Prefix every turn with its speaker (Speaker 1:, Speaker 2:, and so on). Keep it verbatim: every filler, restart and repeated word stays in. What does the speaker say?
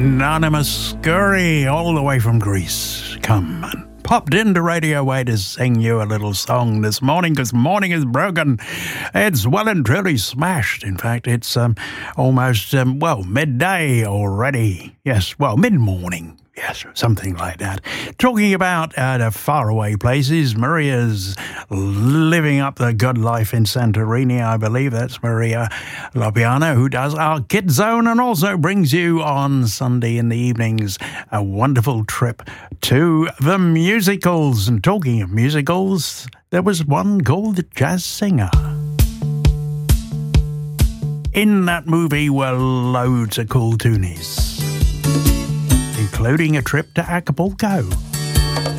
Speaker 1: Nana Muscuri, all the way from Greece. Come on. Popped into Radio Way to sing you a little song this morning, because morning is broken. It's well and truly smashed. In fact, it's um, almost, um, well, midday already. Yes, well, mid-morning. Yes, something like that. Talking about uh, the faraway places, Maria's living up the good life in Santorini, I believe. That's Maria Lopiano, who does our Kid Zone and also brings you on Sunday in the evenings a wonderful trip to the musicals. And talking of musicals, there was one called The Jazz Singer. In that movie were loads of cool toonies, including a trip to Acapulco.